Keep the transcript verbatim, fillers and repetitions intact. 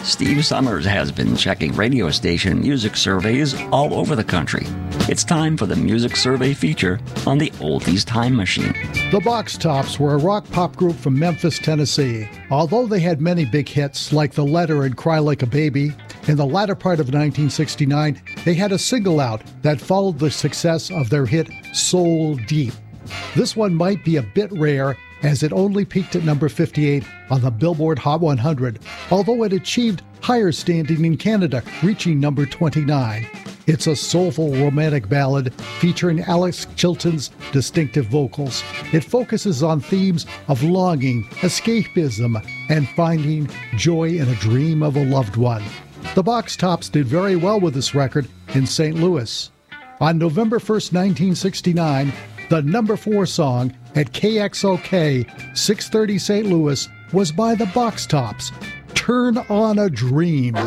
Steve Summers has been checking radio station music surveys all over the country. It's time for the music survey feature on the Oldies Time Machine. The Box Tops were a rock pop group from Memphis, Tennessee. Although they had many big hits like The Letter and Cry Like a Baby, in the latter part of nineteen sixty-nine, they had a single out that followed the success of their hit Soul Deep. This one might be a bit rare, as it only peaked at number fifty-eight on the Billboard Hot one hundred, although it achieved higher standing in Canada, reaching number twenty-nine. It's a soulful romantic ballad featuring Alex Chilton's distinctive vocals. It focuses on themes of longing, escapism, and finding joy in a dream of a loved one. The Box Tops did very well with this record in Saint Louis. On November first, nineteen sixty-nine, the number four song at K X O K six thirty Saint Louis was by the Box Tops, Turn on a Dream.